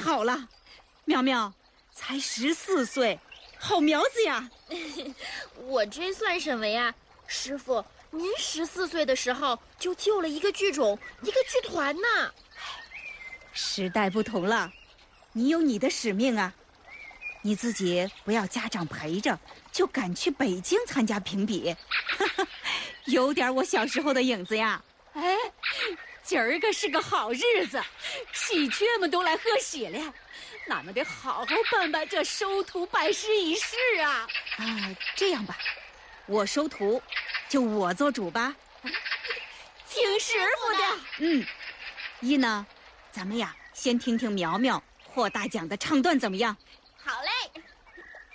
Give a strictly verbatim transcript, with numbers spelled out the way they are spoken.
好了，苗苗才十四岁，好苗子呀！ 我这算什么呀？师傅，您十四岁的时候就救了一个剧种，一个剧团呢。 时代不同了，你有你的使命啊！你自己不要家长陪着，就赶去北京参加评比，有点我小时候的影子呀。 哎，今儿个是个好日子，喜鹊们都来贺喜了，俺们得好好办办这收徒拜师仪式啊！ 啊，这样吧，我收徒，就我做主吧。 听师傅的。 嗯，一呢，咱们呀先听听苗苗获大奖的唱段怎么样？